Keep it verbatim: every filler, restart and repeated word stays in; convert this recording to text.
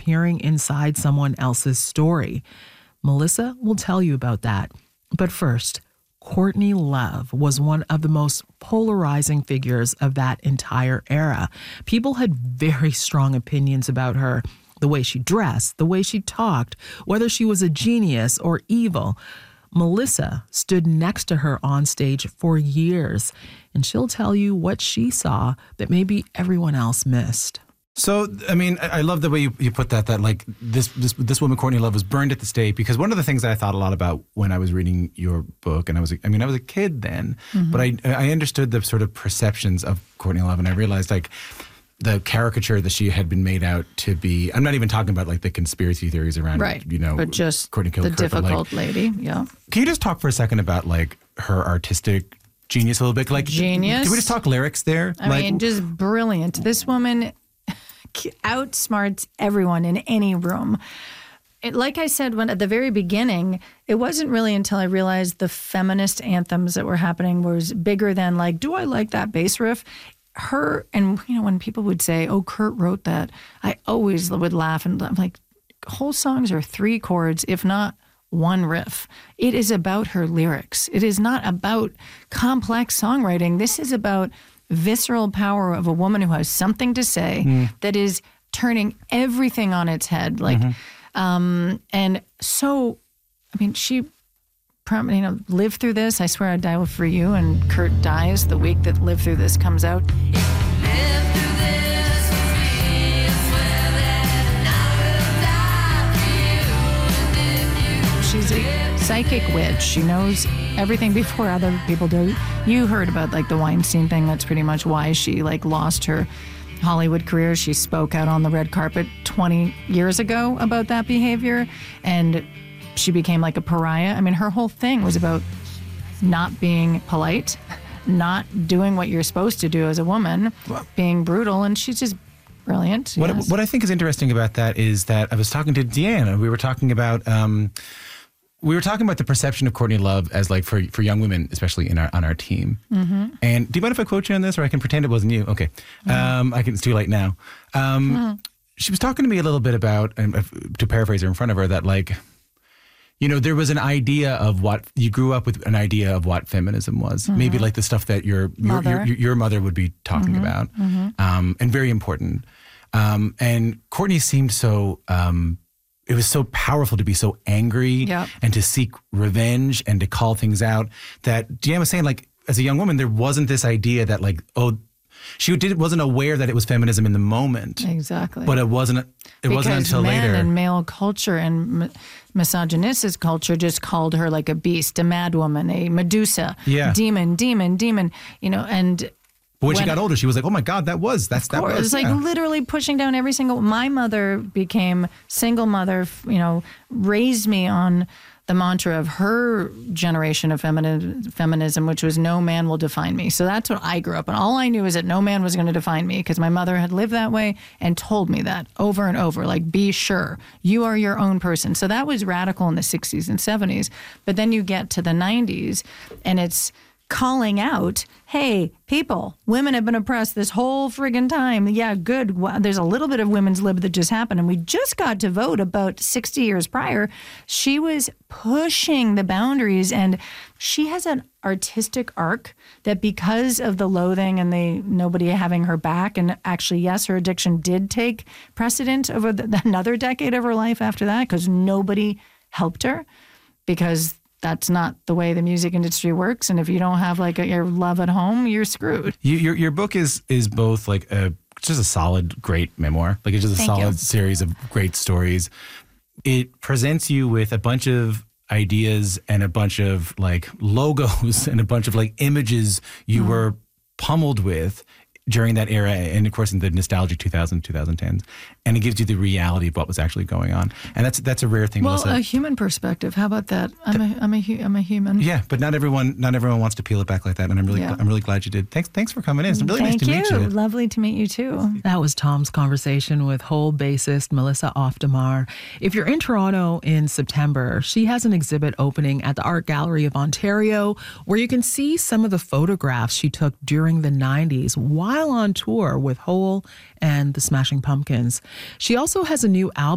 peering inside someone else's story. Melissa will tell you about that. But first, Courtney Love was one of the most polarizing figures of that entire era. People had very strong opinions about her, the way she dressed, the way she talked, whether she was a genius or evil. Melissa stood next to her on stage for years, and she'll tell you what she saw that maybe everyone else missed. So, I mean, I love the way you, you put that, that like this, this this woman, Courtney Love, was burned at the stake, because one of the things that I thought a lot about when I was reading your book, and I was, I mean, I was a kid then, mm-hmm. but I I understood the sort of perceptions of Courtney Love, and I realized like the caricature that she had been made out to be. I'm not even talking about like the conspiracy theories around, right. you know, but just Courtney killed the Kurt, difficult like, lady. Yeah. Can you just talk for a second about like her artistic genius a little bit? Like genius. Can we just talk lyrics there? I like, mean, just brilliant. This woman outsmarts everyone in any room. It, like I said when at the very beginning, it wasn't really until I realized the feminist anthems that were happening was bigger than like, do I like that bass riff? Her, and you know, when people would say, oh, Kurt wrote that, I always would laugh and I'm like, whole songs are three chords, if not one riff. It is about her lyrics. It is not about complex songwriting. This is about visceral power of a woman who has something to say mm. that is turning everything on its head. Like, mm-hmm. um, and so, I mean, she, you know, lived through this. I Swear I'd Die for You, and Kurt dies the week that Live Through This comes out. She's a psychic witch. She knows everything before other people do. You heard about like the Weinstein thing. That's pretty much why she like lost her Hollywood career. She spoke out on the red carpet twenty years ago about that behavior, and she became like a pariah. I mean, her whole thing was about not being polite, not doing what you're supposed to do as a woman, well, being brutal, and she's just brilliant. What, yes. what I think is interesting about that is that I was talking to Deanna. We were talking about um, we were talking about the perception of Courtney Love as like for for young women, especially in our on our team. Mm-hmm. And do you mind if I quote you on this, or I can pretend it wasn't you? Okay, mm-hmm. um, I can. It's too late now. Um, mm-hmm. She was talking to me a little bit about, and uh, to paraphrase her in front of her, that like, you know, there was an idea of what you grew up with, an idea of what feminism was. Mm-hmm. Maybe like the stuff that your your, your, your, your mother would be talking mm-hmm. about, mm-hmm. Um, and very important. Um, and Courtney seemed so, um, it was so powerful to be so angry yep. and to seek revenge and to call things out, that Deanna was saying, like, as a young woman, there wasn't this idea that like, oh, she did, wasn't aware that it was feminism in the moment. Exactly. But it wasn't, it because wasn't until men later. And male culture and m- misogynistic culture just called her like a beast, a madwoman, a Medusa, yeah. demon, demon, demon, you know, and But when, when she got older, she was like, "Oh my God, that was that's that was." It was like yeah. literally pushing down every single. My mother became single mother. You know, raised me on the mantra of her generation of femini- feminism, which was "No man will define me." So that's what I grew up on. All I knew is that no man was going to define me because my mother had lived that way and told me that over and over. Like, be sure you are your own person. So that was radical in the sixties and seventies. But then you get to the nineties, and it's calling out, hey, people, women have been oppressed this whole friggin' time. Yeah, good. Well, there's a little bit of women's lib that just happened, and we just got to vote about sixty years prior. She was pushing the boundaries, and she has an artistic arc that because of the loathing and the nobody having her back, and actually, yes, her addiction did take precedent over the, another decade of her life after that because nobody helped her, because that's not the way the music industry works. And if you don't have like a, your love at home, you're screwed. You, your your book is is both like a just a solid, great memoir. Like it's just a Thank solid you. series of great stories. It presents you with a bunch of ideas and a bunch of like logos and a bunch of like images you mm. were pummeled with during that era, and of course in the nostalgic two thousand, twenty tens, and it gives you the reality of what was actually going on, and that's that's a rare thing. Well, Melissa. A human perspective. How about that? I'm a I'm a hu- I'm a human. Yeah, but not everyone not everyone wants to peel it back like that, and I'm really Yeah. I'm really glad you did. Thanks thanks for coming in. It's really Thank nice to you. meet you. Lovely to meet you too. That was Tom's conversation with Hole bassist Melissa Oftamar. If you're in Toronto in September, she has an exhibit opening at the Art Gallery of Ontario where you can see some of the photographs she took during the nineties while on tour with Hole and the Smashing Pumpkins. She also has a new album